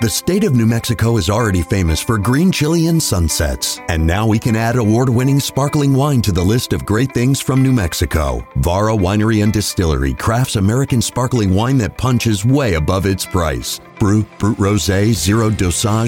The state of New Mexico is already famous for green chili and sunsets. And now we can add award-winning sparkling wine to the list of great things from New Mexico. Vara Winery and Distillery crafts American sparkling wine that punches way above its price. Brut, Brut Rosé, Zero Dosage,